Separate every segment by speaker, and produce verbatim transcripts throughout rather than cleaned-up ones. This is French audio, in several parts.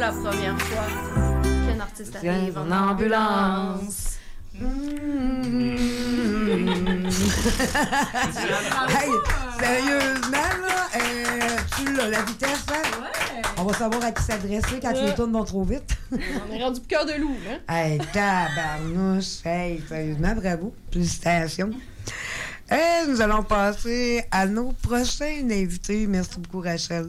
Speaker 1: La première fois qu'un artiste arrive en ambulance.
Speaker 2: Mmh. Hey, sérieusement, là, euh, tu l'as, la vitesse, hein?
Speaker 1: Ouais.
Speaker 2: On va savoir à qui s'adresser quand
Speaker 1: Ouais.
Speaker 2: les tournes vont trop vite.
Speaker 1: On est rendu pour cœur de loup, hein?
Speaker 2: Hey, tabarnouche. Hey, sérieusement, bravo. Félicitations. Et nous allons passer à nos prochains invités. Merci beaucoup, Rachel.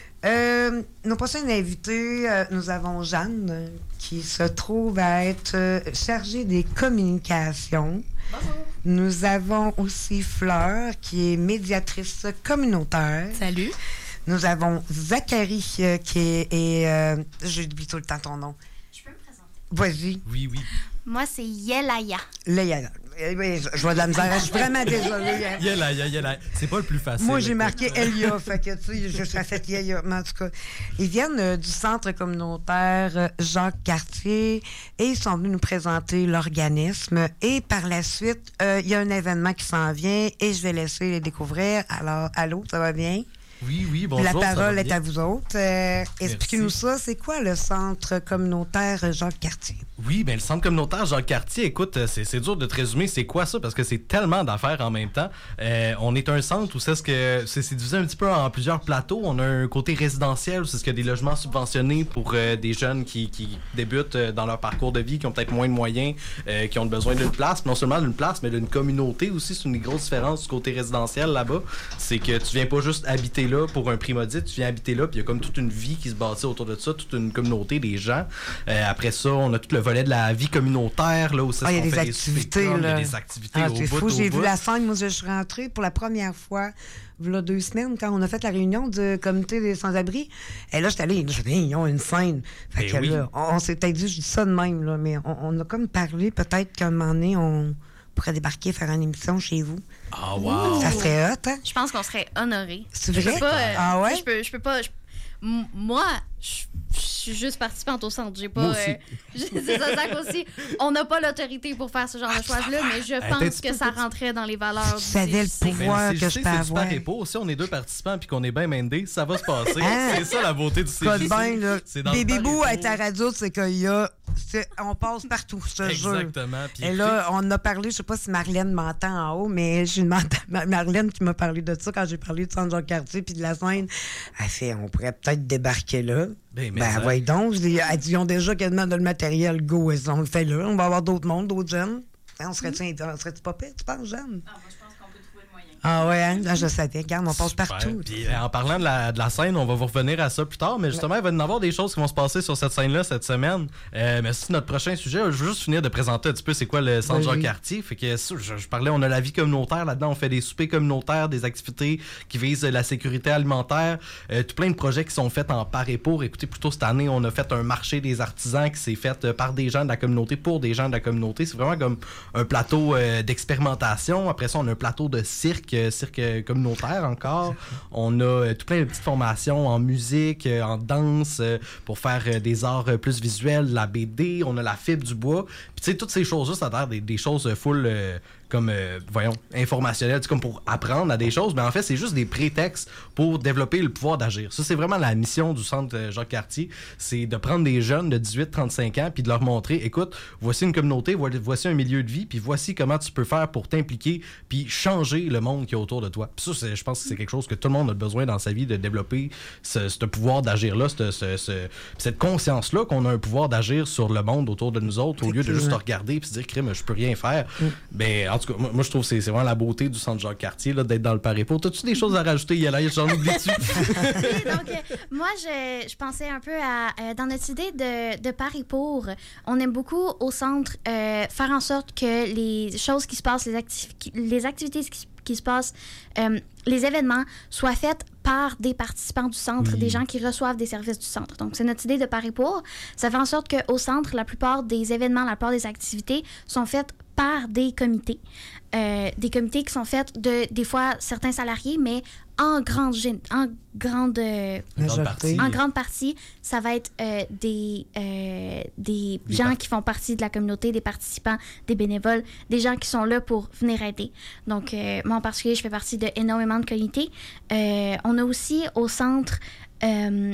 Speaker 2: Euh, nos prochains invités, euh, nous avons Jeanne, euh, qui se trouve à être euh, chargée des communications.
Speaker 1: Bonjour.
Speaker 2: Nous avons aussi Fleur, qui est médiatrice communautaire.
Speaker 3: Salut.
Speaker 2: Nous avons Zachary, euh, qui est... est euh, j'oublie tout le temps ton nom.
Speaker 3: Je peux me présenter?
Speaker 2: Vas-y.
Speaker 4: Oui, oui.
Speaker 3: Moi, c'est Yelaya.
Speaker 2: Léa. Eh oui, je je vois de la misère. Je suis vraiment désolée. hein.
Speaker 4: Yella, yella, yella. C'est pas le plus facile.
Speaker 2: Moi, j'ai
Speaker 4: écoute.
Speaker 2: marqué Elia, fait que, tu sais, je serais fait Yaya. Mais en tout cas, ils viennent euh, du centre communautaire euh, Jacques-Cartier et ils sont venus nous présenter l'organisme. Et par la suite, euh, il y a un événement qui s'en vient et je vais laisser les découvrir. Alors, allô, ça va bien?
Speaker 4: Oui, oui, bonjour.
Speaker 2: La
Speaker 4: ça
Speaker 2: parole
Speaker 4: va
Speaker 2: est
Speaker 4: bien?
Speaker 2: à vous autres. Euh, expliquez-nous
Speaker 4: Merci.
Speaker 2: ça. C'est quoi le centre communautaire Jacques-Cartier?
Speaker 4: Oui, bien, le centre communautaire Jacques-Cartier, écoute, c'est, c'est dur de te résumer c'est quoi ça, parce que c'est tellement d'affaires en même temps. Euh, on est un centre où c'est, ce que, c'est, c'est divisé un petit peu en plusieurs plateaux. On a un côté résidentiel où c'est ce qu'il y a des logements subventionnés pour euh, des jeunes qui, qui débutent euh, dans leur parcours de vie, qui ont peut-être moins de moyens, euh, qui ont besoin d'une place, non seulement d'une place, mais d'une communauté aussi. C'est une grosse différence du côté résidentiel là-bas. C'est que tu viens pas juste habiter là pour un prix modique, tu viens habiter là, puis il y a comme toute une vie qui se bâtit autour de ça, toute une communauté, des gens. Euh, après ça, on a tout le volet de la vie communautaire, là, où c'est
Speaker 2: Ah,
Speaker 4: ce
Speaker 2: il y a
Speaker 4: qu'on
Speaker 2: des
Speaker 4: fait
Speaker 2: activités,
Speaker 4: des soupers,
Speaker 2: là.
Speaker 4: il y a des activités
Speaker 2: Ah,
Speaker 4: au
Speaker 2: c'est
Speaker 4: bout,
Speaker 2: fou.
Speaker 4: au
Speaker 2: J'ai
Speaker 4: bout.
Speaker 2: vu la scène. Moi, je suis rentrée pour la première fois, il y a deux semaines, quand on a fait la réunion du comité des sans-abri. Et là, j'étais allée, je dis, ils ont une scène. Fait
Speaker 4: Ben
Speaker 2: que
Speaker 4: oui.
Speaker 2: là, on, on s'est peut-être dit, je dis ça de même, là, mais on, on a comme parlé, peut-être qu'à un moment donné, on pourrait débarquer, faire une émission chez vous.
Speaker 4: Ah, wow!
Speaker 2: Ça serait hot, hein?
Speaker 3: Je pense qu'on serait honorés.
Speaker 2: C'est
Speaker 3: Je
Speaker 2: vrai?
Speaker 3: peux pas, euh,
Speaker 2: Ah ouais?
Speaker 3: Je peux, je peux pas. je- M- moi, je je suis juste participante au centre. J'ai pas.
Speaker 4: Moi aussi.
Speaker 3: euh, c'est ça, Zach aussi. On n'a pas l'autorité pour faire ce genre de choix-là, mais je
Speaker 4: Hey,
Speaker 3: pense
Speaker 4: t'es-tu
Speaker 3: que
Speaker 4: peu
Speaker 3: ça
Speaker 4: petit?
Speaker 3: rentrait dans les valeurs.
Speaker 2: Tu savais le
Speaker 3: du
Speaker 2: pouvoir
Speaker 4: Ben,
Speaker 2: que
Speaker 4: c'est,
Speaker 2: je peux
Speaker 4: c'est du
Speaker 2: avoir.
Speaker 4: par épaule. Si on est deux participants puis qu'on est bien mindés, ça va se passer.
Speaker 2: Hein?
Speaker 4: C'est ça la beauté du C J C.
Speaker 2: Code bien, là.
Speaker 4: C'est dans le
Speaker 2: Bébé
Speaker 4: par
Speaker 2: Bou
Speaker 4: épaule.
Speaker 2: à ta radio, c'est qu'il y a. c'est- on passe partout, je te jure.
Speaker 4: Exactement. Puis
Speaker 2: Et
Speaker 4: écoutez,
Speaker 2: là, on a parlé, je sais pas si Marlène m'entend en haut, mais j'ai demandé à Marlène qui m'a parlé de ça quand j'ai parlé de Saint-Jean-Cartier puis de la scène. Elle fait, on pourrait peut-être débarquer là.
Speaker 4: Ben, mais
Speaker 2: Ben,
Speaker 4: ça-
Speaker 2: voyons donc. Je dis, elle dit, ils ont déjà quasiment de le matériel, go, et on le fait là. On va avoir d'autres mondes, d'autres jeunes. Hein, on serait-tu on serait-tu pas pire, tu penses, jeune?
Speaker 3: Ah, moi, je pense qu'on peut trouver le moyen.
Speaker 2: Ah ouais, hein? Là, je savais. Regarde, on passe
Speaker 4: Super.
Speaker 2: partout.
Speaker 4: Puis, euh, en parlant de la, de la scène, on va vous revenir à ça plus tard, mais justement, il va y en avoir des choses qui vont se passer sur cette scène-là cette semaine. Euh, mais c'est notre prochain sujet. Je veux juste finir de présenter un petit peu c'est quoi le centre
Speaker 2: Vas-y.
Speaker 4: Jacques-Cartier. Fait que ça, je, je parlais, on a la vie communautaire là-dedans, on fait des soupers communautaires, des activités qui visent la sécurité alimentaire, euh, tout plein de projets qui sont faits en par et pour. Écoutez, plutôt cette année, on a fait un marché des artisans qui s'est fait euh, par des gens de la communauté pour des gens de la communauté. C'est vraiment comme un plateau euh, d'expérimentation. Après ça, on a un plateau de cirque, euh, cirque euh, communautaire encore. On a euh, tout plein de petites formations en musique, euh, en danse, euh, pour faire euh, des arts euh, plus visuels, la B D, on a la fibre du bois. Puis tu sais, toutes ces choses-là, ça a l'air des, des choses euh, full... euh, comme, euh, voyons, informationnel, tu sais, comme pour apprendre à des choses, mais en fait, c'est juste des prétextes pour développer le pouvoir d'agir. Ça, c'est vraiment la mission du centre euh, Jacques-Cartier, c'est de prendre des jeunes de dix-huit à trente-cinq ans puis de leur montrer, écoute, voici une communauté, vo- voici un milieu de vie, puis voici comment tu peux faire pour t'impliquer puis changer le monde qui est autour de toi. Puis ça, c'est, je pense que c'est quelque chose que tout le monde a besoin dans sa vie, de développer ce, ce pouvoir d'agir-là, ce, ce, ce- cette conscience-là qu'on a un pouvoir d'agir sur le monde autour de nous autres, au lieu de juste te regarder puis se dire, crime, je peux rien faire. Ben, en tout cas, moi, moi, je trouve que c'est, c'est vraiment la beauté du centre Jacques-Cartier, là, d'être dans le Paris-Pour. T'as-tu des choses à rajouter, Yella? J'en oublie-tu?
Speaker 3: Oui, donc, euh, moi, je, je pensais un peu à. euh, dans notre idée de, de Paris pour, on aime beaucoup au centre euh, faire en sorte que les choses qui se passent, les, acti- les activités qui, qui se passent, euh, les événements soient faits par des participants du centre,
Speaker 4: Oui.
Speaker 3: des gens qui reçoivent des services du centre. Donc, c'est notre idée de Paris pour. Ça fait en sorte qu'au centre, la plupart des événements, la plupart des activités sont faites par des comités. Euh, des comités qui sont faits de, des fois, certains salariés, mais en grande, gé- en grande, euh,
Speaker 4: Une grande
Speaker 2: Majorité.
Speaker 4: partie.
Speaker 3: en grande partie, ça va être euh, des, euh, des,
Speaker 4: Des
Speaker 3: gens
Speaker 4: part-
Speaker 3: qui font partie de la communauté, des participants, des bénévoles, des gens qui sont là pour venir aider. Donc, euh, moi en particulier, je fais partie de énormément de comités. Euh, on a aussi au centre... euh,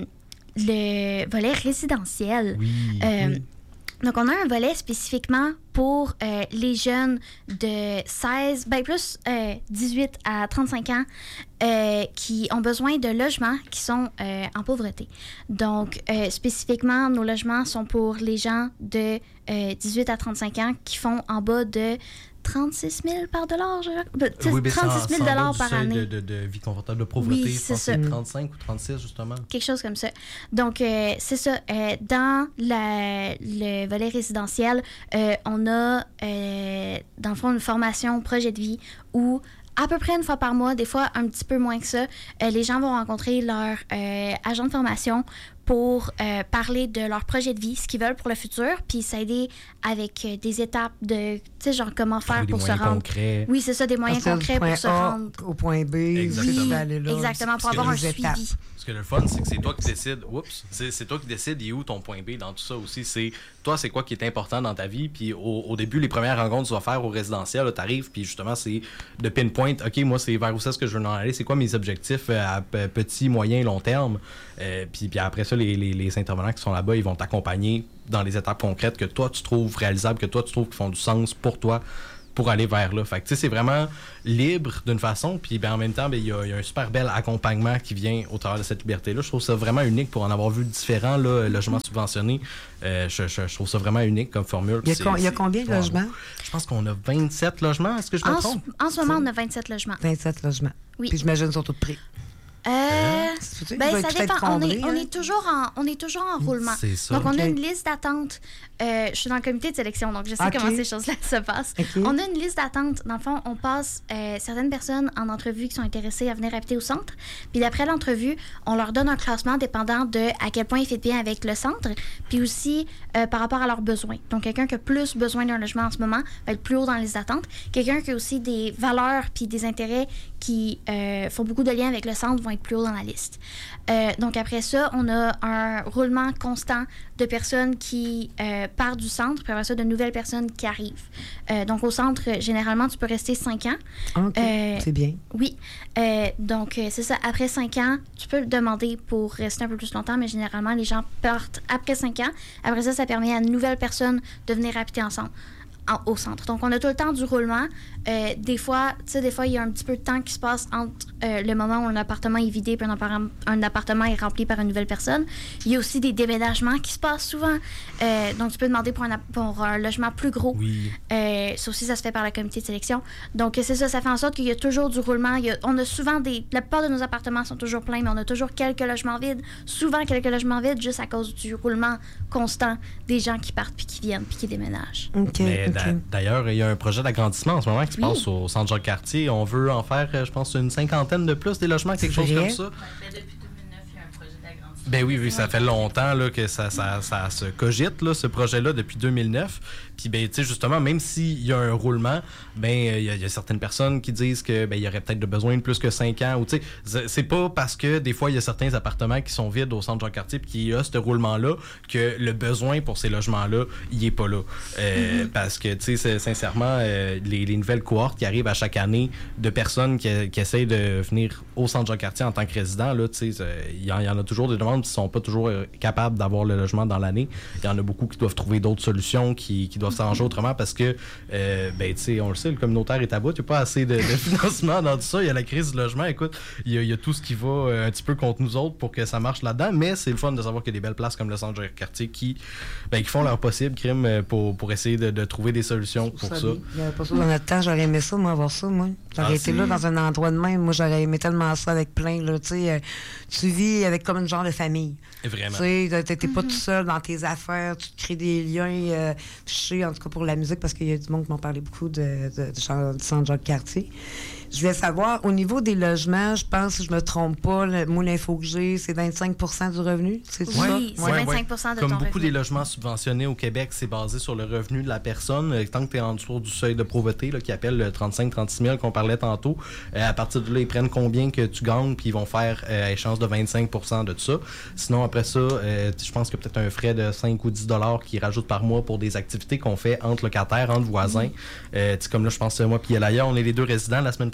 Speaker 3: le volet résidentiel.
Speaker 4: Oui.
Speaker 3: Euh,
Speaker 4: oui.
Speaker 3: Donc, on a un volet spécifiquement pour euh, les jeunes de seize, ben plus euh, dix-huit à trente-cinq ans euh, qui ont besoin de logements qui sont euh, en pauvreté. Donc, euh, spécifiquement, nos logements sont pour les gens de euh, dix-huit à trente-cinq ans qui font en bas de trente-six mille par dollar, je...
Speaker 4: oui, ben,
Speaker 3: trente-six mille dollars par année.
Speaker 4: De, de, de vie confortable de pauvreté,
Speaker 3: oui,
Speaker 4: je pense que c'est trente-cinq ou trente-six, justement.
Speaker 3: Quelque chose comme ça. Donc, euh, c'est ça. Euh, dans la, le volet résidentiel, euh, on a, euh, dans le fond, une formation projet de vie où à peu près une fois par mois, des fois un petit peu moins que ça, euh, les gens vont rencontrer leur euh, agent de formation pour euh, parler de leur projet de vie, ce qu'ils veulent pour le futur, puis s'aider avec euh, des étapes de, tu sais, genre comment faire pour se rendre.
Speaker 4: Concrets.
Speaker 3: Oui, c'est ça, des moyens concrets pour se rendre
Speaker 2: au point B.
Speaker 4: Exactement.
Speaker 2: Aller là,
Speaker 3: exactement, pour avoir un suivi.
Speaker 2: Étapes.
Speaker 4: Ce que le fun, c'est que c'est toi qui décides. Oups, c'est, c'est toi qui décides et où ton point B dans tout ça aussi. C'est toi, c'est quoi qui est important dans ta vie. Puis au, au début, les premières rencontres que tu vas faire au résidentiel, tu arrives, puis justement, c'est de pinpoint. OK, moi, c'est vers où c'est ce que je veux en aller. C'est quoi mes objectifs à petit, moyen, long terme. Euh, puis, puis après ça, les, les, les intervenants qui sont là-bas, ils vont t'accompagner dans les étapes concrètes que toi, tu trouves réalisables, que toi, tu trouves qui font du sens pour toi, pour aller vers là. Fait que, tu sais, c'est vraiment libre d'une façon, puis ben, en même temps, il y, y a un super bel accompagnement qui vient au travers de cette liberté-là. Je trouve ça vraiment unique pour en avoir vu différents là, logements subventionnés. Euh, je, je, je trouve ça vraiment unique comme formule.
Speaker 2: Il y a, con, il y a combien de logements?
Speaker 4: Je pense qu'on a vingt-sept logements, est-ce que je me
Speaker 3: en
Speaker 4: trompe?
Speaker 3: Ce, en ce moment, on a vingt-sept logements.
Speaker 2: vingt-sept logements.
Speaker 3: Oui.
Speaker 2: Puis j'imagine qu'ils sont tous pris.
Speaker 3: Euh,
Speaker 2: euh,
Speaker 3: ben, ça dépend. On est,
Speaker 2: hein?
Speaker 3: on, est toujours en, on est toujours en roulement.
Speaker 4: C'est ça.
Speaker 3: Donc, on
Speaker 2: okay.
Speaker 3: a une liste d'attente. Euh, je suis dans le comité de sélection, donc je sais
Speaker 2: okay.
Speaker 3: comment ces choses-là se passent.
Speaker 2: Okay.
Speaker 3: On a une liste d'attente. Dans le fond, on passe euh, certaines personnes en entrevue qui sont intéressées à venir habiter au centre. Puis d'après l'entrevue, on leur donne un classement dépendant de à quel point ils fitent bien avec le centre, puis aussi euh, par rapport à leurs besoins. Donc, quelqu'un qui a plus besoin d'un logement en ce moment va être plus haut dans la liste d'attente. Quelqu'un qui a aussi des valeurs puis des intérêts qui euh, font beaucoup de liens avec le centre vont être plus haut dans la liste. Euh, donc, après ça, on a un roulement constant de personnes qui euh, partent du centre, puis après ça, de nouvelles personnes qui arrivent. Euh, donc, au centre, généralement, tu peux rester cinq ans.
Speaker 2: OK, euh, c'est bien.
Speaker 3: Oui. Euh, donc, euh, c'est ça. Après cinq ans, tu peux le demander pour rester un peu plus longtemps, mais généralement, les gens partent après cinq ans. Après ça, ça permet à de nouvelles personnes de venir habiter ensemble. En, au centre. Donc, on a tout le temps du roulement. Euh, des fois, tu sais, des fois, il y a un petit peu de temps qui se passe entre euh, le moment où un appartement est vidé et un, appart- un appartement est rempli par une nouvelle personne. Il y a aussi des déménagements qui se passent souvent. Euh, donc, tu peux demander pour un, pour un logement plus gros.
Speaker 4: Oui.
Speaker 3: Euh, ça aussi, ça se fait par le comité de sélection. Donc, c'est ça, ça fait en sorte qu'il y a toujours du roulement. Il y a, on a souvent des... La plupart de nos appartements sont toujours pleins, mais on a toujours quelques logements vides. Souvent, quelques logements vides juste à cause du roulement constant des gens qui partent puis qui viennent puis qui déménagent.
Speaker 2: OK.
Speaker 4: Mais
Speaker 2: okay.
Speaker 4: d'a- d'ailleurs, il y a un projet d'agrandissement en ce moment qui se
Speaker 3: oui.
Speaker 4: passe au centre Jacques-Cartier. On veut en faire, je pense, une cinquantaine de plus des logements, quelque chose comme ça.
Speaker 5: Ouais, ben depuis deux mille neuf, il y a un projet d'agrandissement.
Speaker 4: Ben oui, oui, ça fait longtemps là, que ça, ça, ça se cogite, là, ce projet-là, depuis deux mille neuf. Puis, ben, tu sais, justement, même s'il y a un roulement, ben, il y, y a certaines personnes qui disent que ben, il y aurait peut-être besoin de plus que cinq ans. Ou, tu sais, c'est pas parce que des fois, il y a certains appartements qui sont vides au centre Jacques-Cartier puis qu'il y a ce roulement-là que le besoin pour ces logements-là, il est pas là. Euh, mm-hmm. Parce que, tu sais, sincèrement, euh, les, les nouvelles cohortes qui arrivent à chaque année de personnes qui, qui essayent de venir au centre Jacques-Cartier en tant que résident, là, tu sais, il y, y en a toujours des demandes qui sont pas toujours euh, capables d'avoir le logement dans l'année. Il y en a beaucoup qui doivent trouver d'autres solutions, qui, qui doivent s'arranger autrement parce que, euh, ben, tu sais, on le sait, le communautaire est à bout. Il n'y a pas assez de, de financement dans tout ça. Il y a la crise du logement. Écoute, il y a, il y a tout ce qui va euh, un petit peu contre nous autres pour que ça marche là-dedans. Mais c'est le fun de savoir qu'il y a des belles places comme le centre Jacques-Cartier qui, ben, qui font leur possible, crime, pour, pour essayer de, de trouver des solutions pour ça. ça.
Speaker 2: Il n'y avait pas ça dans notre temps. J'aurais aimé ça, moi, avoir ça, moi. J'aurais
Speaker 4: ah,
Speaker 2: été là dans un endroit de même. Moi, j'aurais aimé tellement ça avec plein, là. Tu sais, euh, tu vis avec comme une genre de famille.
Speaker 4: Vraiment.
Speaker 2: Tu sais, t'es mm-hmm. pas tout seul dans tes affaires. Tu te crées des liens. Euh, je sais, en tout cas, pour la musique, parce qu'il y a du monde qui m'ont parlé beaucoup de, de, de, de centre Jacques-Cartier. Je voulais savoir, au niveau des logements, je pense, si je me trompe pas, le, moi, l'info que j'ai, c'est vingt-cinq pour cent du revenu, c'est
Speaker 3: oui,
Speaker 2: ça?
Speaker 3: Oui, c'est
Speaker 4: ouais,
Speaker 3: vingt-cinq pour cent
Speaker 4: ouais.
Speaker 3: de
Speaker 4: Comme
Speaker 3: ton
Speaker 4: beaucoup
Speaker 3: revenu.
Speaker 4: des logements subventionnés au Québec, c'est basé sur le revenu de la personne. Tant que tu es en dessous du seuil de pauvreté, là, qui appelle le trente-cinq à trente-six mille qu'on parlait tantôt, euh, à partir de là, ils prennent combien que tu gagnes, puis ils vont faire euh, à échéance de vingt-cinq pour cent de tout ça. Sinon, après ça, euh, je pense qu'il y a peut-être un frais de cinq ou dix dollars qui rajoute par mois pour des activités qu'on fait entre locataires, entre voisins. Mm. Euh, comme là, je pense, moi puis Elaya, on est les deux résidents la semaine prochaine.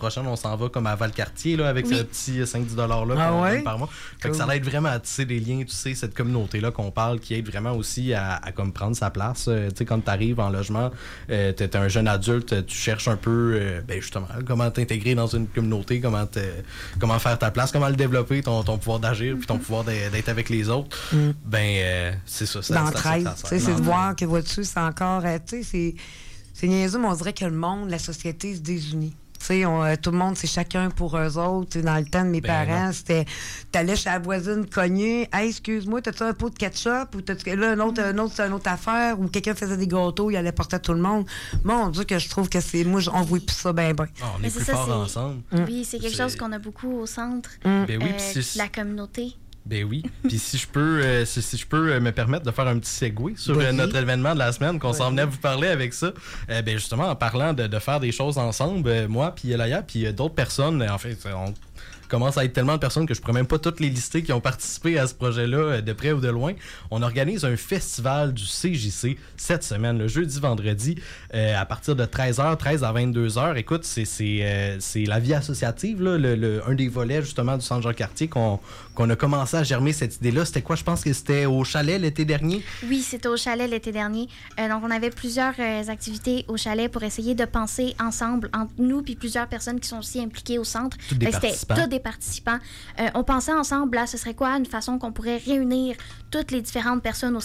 Speaker 4: prochaine, on s'en va comme à Valcartier là, avec
Speaker 3: Oui.
Speaker 4: ce petit cinq dix dollars là
Speaker 2: Ah
Speaker 4: qu'on
Speaker 2: ouais?
Speaker 4: donne par mois. Fait que
Speaker 2: Cool.
Speaker 4: ça aide vraiment à tisser des liens, tu sais, cette communauté-là qu'on parle, qui aide vraiment aussi à, à comme prendre sa place. Euh, tu sais, quand tu arrives en logement, euh, tu es un jeune adulte, tu cherches un peu, euh, ben justement, comment t'intégrer dans une communauté, comment, te, comment faire ta place, comment le développer, ton, ton pouvoir d'agir, puis ton pouvoir d'être d'être avec les autres. Mm. Ben, euh, c'est ça. ça
Speaker 2: D'entraide.
Speaker 4: ça, ça, ça,
Speaker 2: C'est de voir que vois-tu, c'est encore. euh, Tu sais, c'est- c'est niaiseux, mais on dirait que le monde, la société se désunit. Tu sais, on, euh, tout le monde, c'est chacun pour eux autres. Dans le temps de mes
Speaker 4: Ben
Speaker 2: parents,
Speaker 4: non.
Speaker 2: c'était. T'allais chez la voisine cogner. Hey, excuse-moi, t'as-tu un pot de ketchup? Ou t'as-tu. Là, un autre, un autre, c'est une autre affaire. Ou quelqu'un faisait des gâteaux, il allait porter à tout le monde. Mon Dieu, que je trouve que c'est. Moi, on voit plus ça, ben, ben.
Speaker 4: Oh, on
Speaker 3: Mais
Speaker 4: est
Speaker 3: c'est
Speaker 4: plus
Speaker 3: ça,
Speaker 4: forts
Speaker 3: c'est-
Speaker 4: ensemble.
Speaker 3: Oui, c'est quelque
Speaker 4: C'est-
Speaker 3: chose qu'on a beaucoup au centre.
Speaker 2: Mm.
Speaker 4: Ben oui,
Speaker 3: euh,
Speaker 4: puis c'est-
Speaker 3: la communauté.
Speaker 4: Ben oui. Puis si je peux euh, si, si je peux euh, me permettre de faire un petit segue sur
Speaker 2: Vas-y.
Speaker 4: euh, notre événement de la semaine, qu'on s'en
Speaker 2: Vas-y.
Speaker 4: venait vous parler avec ça, euh, ben justement, en parlant de, de faire des choses ensemble, euh, moi, puis Elaya, puis euh, d'autres personnes, euh, en fait, on commence à être tellement de personnes que je pourrais même pas toutes les lister qui ont participé à ce projet-là, euh, de près ou de loin. On organise un festival du C J C cette semaine, le jeudi, vendredi, euh, à partir de treize heures, treize à vingt-deux heures. Écoute, c'est c'est euh, c'est la vie associative, là, le, le- un des volets justement du Centre Jean-Cartier qu'on qu'on a commencé à germer cette idée-là. C'était quoi? Je pense que c'était au chalet l'été dernier.
Speaker 3: Oui, c'était au chalet l'été dernier. Euh, donc, on avait plusieurs euh, activités au chalet pour essayer de penser ensemble, entre nous puis plusieurs personnes qui sont aussi impliquées au centre.
Speaker 4: Tous des
Speaker 3: Fait que c'était
Speaker 4: participants.
Speaker 3: tous des participants. Euh, on pensait ensemble, là, ce serait quoi une façon qu'on pourrait réunir toutes les différentes personnes au